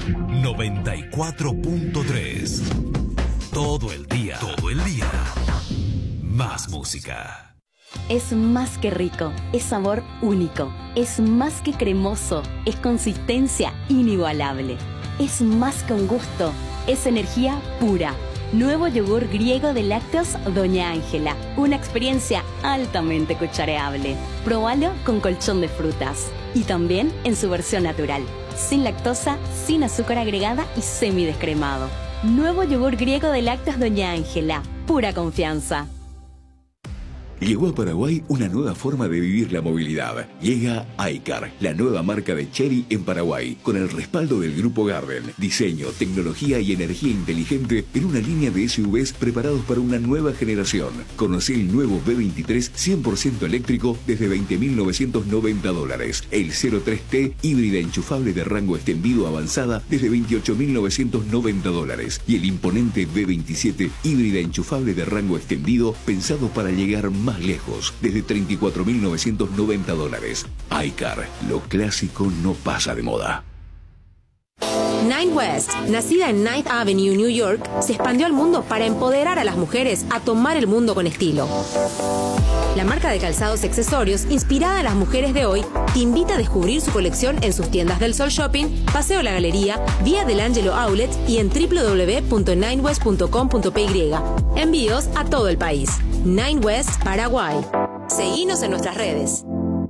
94.3. Todo el día. Todo el día. Más música. Es más que rico, es sabor único, es más que cremoso, es consistencia inigualable, es más que un gusto, es energía pura. Nuevo yogur griego de lácteos Doña Ángela, una experiencia altamente cuchareable. Próbalo con colchón de frutas y también en su versión natural, sin lactosa, sin azúcar agregada y semidescremado. Nuevo yogur griego de lácteos Doña Ángela, pura confianza. Llegó a Paraguay una nueva forma de vivir la movilidad. Llega iCar, la nueva marca de Chery en Paraguay, con el respaldo del Grupo Garden. Diseño, tecnología y energía inteligente en una línea de SUVs preparados para una nueva generación. Conocí el nuevo B23 100% eléctrico desde $20.990. El 03T híbrida enchufable de rango extendido avanzada desde $28.990. Y el imponente B27 híbrida enchufable de rango extendido pensado para llegar más lejos, desde $34.990. iCar, lo clásico no pasa de moda. Nine West, nacida en Ninth Avenue, New York, se expandió al mundo para empoderar a las mujeres a tomar el mundo con estilo. La marca de calzados y accesorios, inspirada en las mujeres de hoy, te invita a descubrir su colección en sus tiendas del Sol Shopping, Paseo La Galería, Vía del Ángelo Outlet y en www.ninewest.com.py. Envíos a todo el país. Nine West, Paraguay. Seguinos en nuestras redes.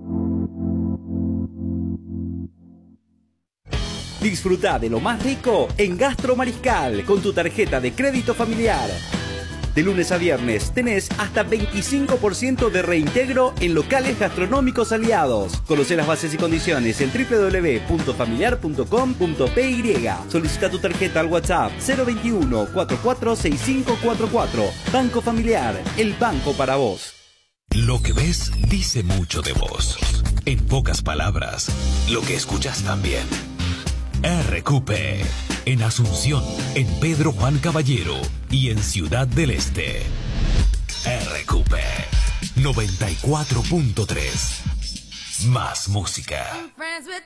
Disfruta de lo más rico en Gastro Mariscal con tu tarjeta de crédito familiar. De lunes a viernes tenés hasta 25% de reintegro en locales gastronómicos aliados. Conoce las bases y condiciones en www.familiar.com.py. Solicita tu tarjeta al WhatsApp 021 446544. Banco Familiar, el banco para vos. Lo que ves dice mucho de vos. En pocas palabras, lo que escuchas también. RQP, en Asunción, en Pedro Juan Caballero y en Ciudad del Este. RQP 94.3. Más música.